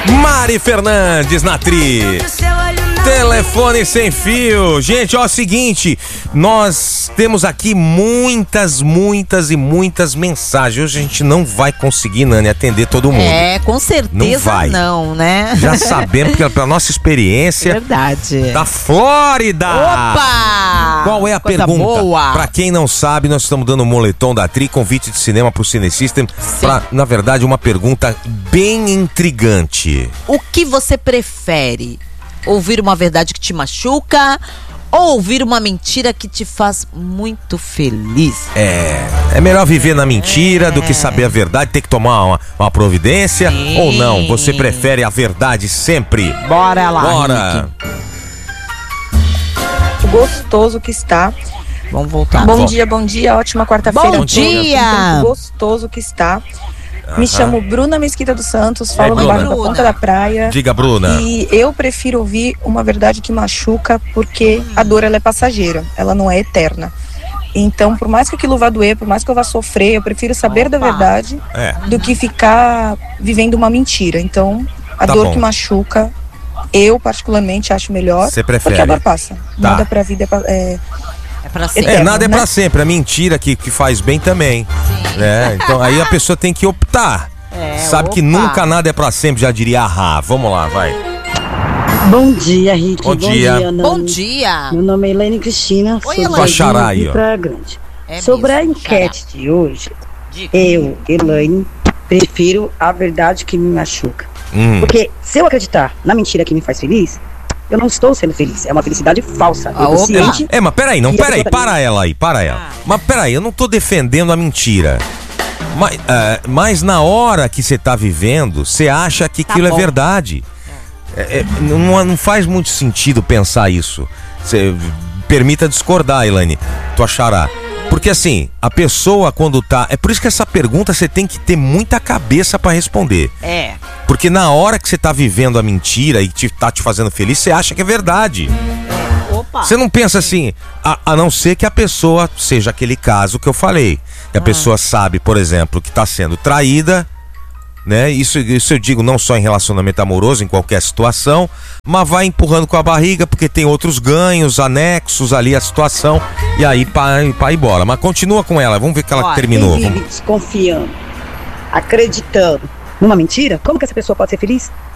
Mari Fernandes na Tri. Telefone sem fio. Gente, ó, é o seguinte, nós temos aqui muitas mensagens. Hoje a gente não vai conseguir, Nani, atender todo mundo. É, com certeza não, né? Já sabemos, pela nossa experiência. Verdade. Da Flórida. Opa! Qual é a Coisa pergunta? boa. Pra quem não sabe, nós estamos dando um moletom da Tri, convite de cinema pro Cinesystem. Pra, na verdade, uma pergunta bem intrigante. O que você prefere? Ouvir uma verdade que te machuca ou ouvir uma mentira que te faz muito feliz? É melhor viver na mentira do que saber a verdade, ter que tomar uma providência. Sim. Ou não, você prefere a verdade sempre? Bora lá, Bora. Gostoso que está. Vamos voltar. Bom dia, ótima quarta-feira. Bom dia. Muito gostoso que está. Me chamo Bruna Mesquita dos Santos, falo no bairro da Ponta da Praia. Diga, Bruna. E eu prefiro ouvir uma verdade que machuca, porque a dor ela é passageira, ela não é eterna. Então, por mais que aquilo vá doer, por mais que eu vá sofrer, eu prefiro saber da verdade do que ficar vivendo uma mentira. Então, a dor que machuca, eu particularmente acho melhor. Você prefere? Porque a dor passa. Nada pra vida é pra sempre. eterno, Nada é né? pra sempre. A mentira que faz bem também. Né? Então aí a pessoa tem que optar. Sabe que nunca nada é pra sempre, já diria Ahá. Vamos lá, vai. Bom dia, Rick. Bom dia. Nani. Bom dia. Meu nome é Elaine Cristina. Oi, sou Elaine. de Xará aí, ó. Praia Grande. É Sobre mesmo, a enquete de hoje, eu, Elaine, prefiro a verdade que me machuca. Porque se eu acreditar na mentira que me faz feliz, eu não estou sendo feliz. É uma felicidade falsa. Eu tô ciente. Mas peraí, para ela aí. Mas peraí, eu não tô defendendo a mentira. Mas na hora que você tá vivendo, você acha que aquilo é verdade. Não faz muito sentido pensar isso. Você permita discordar, Elaine, tua xará. Porque assim, a pessoa quando tá... É por isso que essa pergunta você tem que ter muita cabeça pra responder. Porque na hora que você tá vivendo a mentira e tá te fazendo feliz, você acha que é verdade. Você não pensa assim, a não ser que a pessoa seja aquele caso que eu falei. Que a pessoa sabe, por exemplo, que tá sendo traída, né? Isso eu digo não só em relacionamento amoroso, em qualquer situação, mas vai empurrando com a barriga porque tem outros ganhos, anexos ali à situação, e aí para ir embora. Mas continua com ela, vamos ver que ela terminou. Quem vive desconfiando, acreditando numa mentira, como que essa pessoa pode ser feliz?